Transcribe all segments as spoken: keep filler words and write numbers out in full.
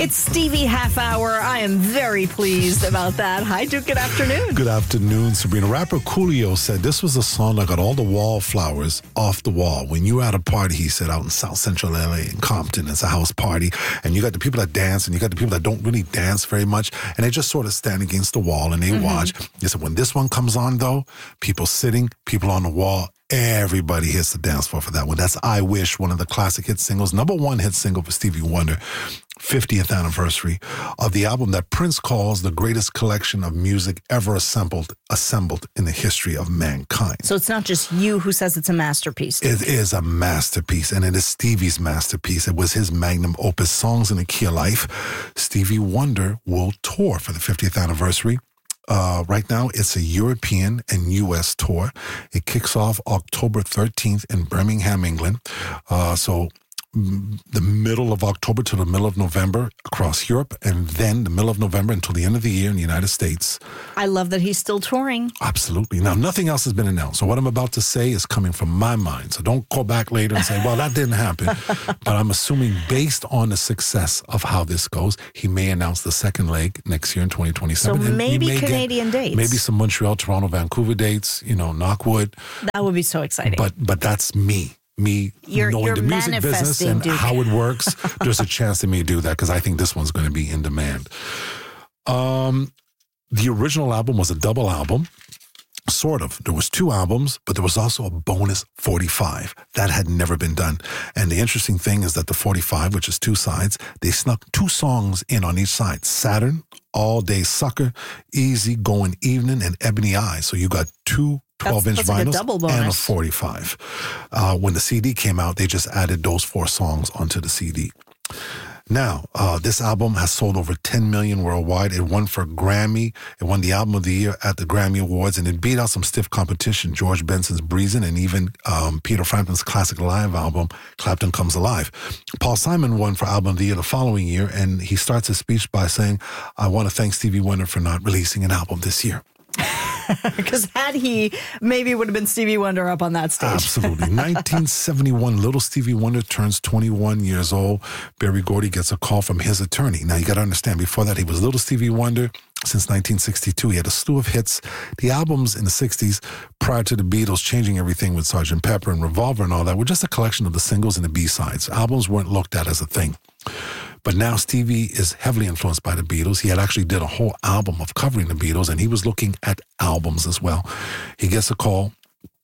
It's Stevie Half Hour. I am very pleased about that. Hi, Duke. Good afternoon. Good afternoon, Sabrina. Rapper Coolio said this was a song that got all the wallflowers off the wall. When you were at a party, he said, out in South Central L A, in Compton, it's a house party, and you got the people that dance, and you got the people that don't really dance very much, and they just sort of stand against the wall, and they mm-hmm. watch. He said, when this one comes on, though, people sitting, people on the wall, everybody hits the dance floor for that one. That's I Wish, one of the classic hit singles, number one hit single for Stevie Wonder, fiftieth anniversary of the album that Prince calls the greatest collection of music ever assembled assembled in the history of mankind. So it's not just you who says it's a masterpiece. It is a masterpiece, and it is Stevie's masterpiece. It was his magnum opus, Songs in the Key of Life. Stevie Wonder will tour for the fiftieth anniversary. Uh, right now, it's a European and U S tour. It kicks off October thirteenth in Birmingham, England. Uh, so the middle of October to the middle of November across Europe, and then the middle of November until the end of the year in the United States. I love that he's still touring. Absolutely. Now, nothing else has been announced. So what I'm about to say is coming from my mind. So don't call back later and say, well, that didn't happen. But I'm assuming based on the success of how this goes, he may announce the second leg next year in twenty twenty-seven. So and maybe may Canadian get, dates. Maybe some Montreal, Toronto, Vancouver dates, you know, Knockwood. That would be so exciting. But but that's me. Me you're, knowing you're the music business and Duke. how it works, there's a chance that me do that because I think this one's going to be in demand. Um, the original album was a double album, sort of. There was two albums, but there was also a bonus forty-five. That had never been done. And the interesting thing is that the forty-five, which is two sides, they snuck two songs in on each side. Saturn, All Day Sucker, Easy Going Evening, and Ebony Eyes. So you got two twelve-inch vinyls like a and a forty-five. Uh, when the C D came out, they just added those four songs onto the C D. Now, uh, this album has sold over ten million worldwide. It won for Grammy. It won the Album of the Year at the Grammy Awards, and it beat out some stiff competition, George Benson's Breezin' and even um, Peter Frampton's classic live album, Clapton Comes Alive. Paul Simon won for Album of the Year the following year, and he starts his speech by saying, I want to thank Stevie Wonder for not releasing an album this year. Because had he, maybe it would have been Stevie Wonder up on that stage. Absolutely. nineteen seventy-one, little Stevie Wonder turns twenty-one years old. Berry Gordy gets a call from his attorney. Now, you got to understand, before that, he was little Stevie Wonder. Since nineteen sixty-two, he had a slew of hits. The albums in the sixties, prior to the Beatles changing everything with Sergeant Pepper and Revolver and all that, were just a collection of the singles and the B-sides. Albums weren't looked at as a thing. But now Stevie is heavily influenced by the Beatles. He had actually did a whole album of covering the Beatles, and he was looking at albums as well. He gets a call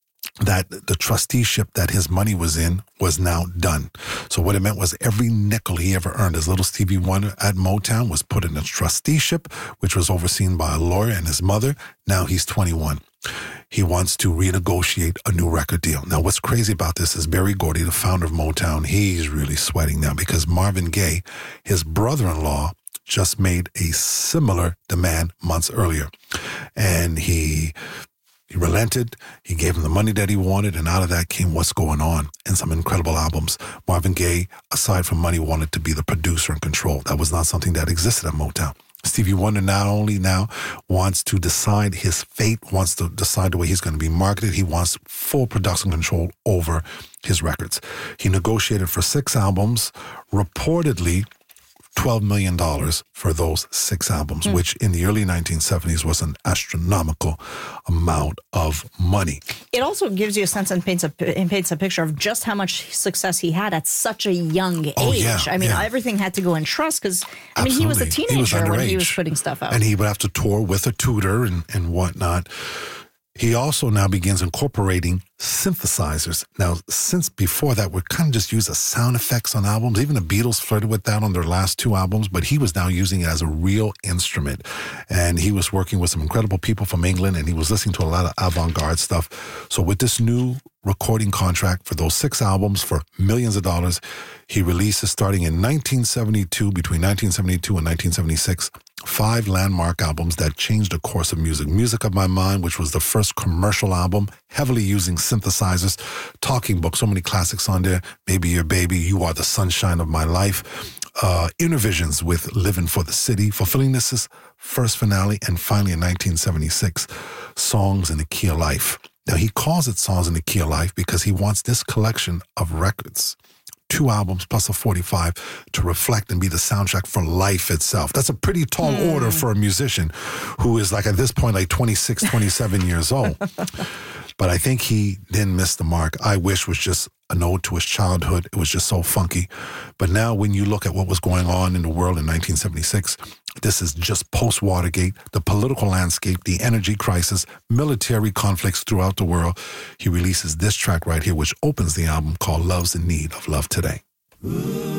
that the trusteeship that his money was in was now done. So what it meant was every nickel he ever earned as little Stevie Wonder at Motown was put in a trusteeship, which was overseen by a lawyer and his mother. Now he's twenty-one. He wants to renegotiate a new record deal. Now, what's crazy about this is Berry Gordy, the founder of Motown, he's really sweating now because Marvin Gaye, his brother-in-law, just made a similar demand months earlier. And he... He relented, he gave him the money that he wanted, and out of that came What's Going On and some incredible albums. Marvin Gaye, aside from money, wanted to be the producer and control. That was not something that existed at Motown. Stevie Wonder not only now wants to decide his fate, wants to decide the way he's going to be marketed, he wants full production control over his records. He negotiated for six albums, reportedly twelve million dollars for those six albums, mm. which in the early nineteen seventies was an astronomical amount of money. It also gives you a sense and paints a, and paints a picture of just how much success he had at such a young age. Oh, yeah, I mean, yeah. everything had to go in trust because, I mean, he was a teenager he was when he was putting stuff out. And he would have to tour with a tutor and, and whatnot. He also now begins incorporating synthesizers. Now, since before that, we kind of just used as sound effects on albums. Even the Beatles flirted with that on their last two albums, but he was now using it as a real instrument. And he was working with some incredible people from England, and he was listening to a lot of avant-garde stuff. So with this new recording contract for those six albums for millions of dollars, he releases, starting in nineteen seventy-two, between nineteen seventy-two and nineteen seventy-six, five landmark albums that changed the course of music. Music of My Mind, which was the first commercial album, heavily using synthesizers. Talking Book, so many classics on there. Maybe Your Baby, You Are the Sunshine of My Life. Uh, Inner Visions with Living for the City. Fulfilling This' first finale. And finally in nineteen seventy-six, Songs in the Key of Life. Now he calls it Songs in the Key of Life because he wants this collection of records two albums plus a forty-five to reflect and be the soundtrack for life itself. That's a pretty tall mm. order for a musician who is like at this point like twenty-six, twenty-seven years old. But I think he didn't miss the mark. I Wish was just an ode to his childhood. It was just so funky. But now when you look at what was going on in the world in nineteen seventy-six, this is just post-Watergate, the political landscape, the energy crisis, military conflicts throughout the world. He releases this track right here, which opens the album called Love's in Need of Love Today.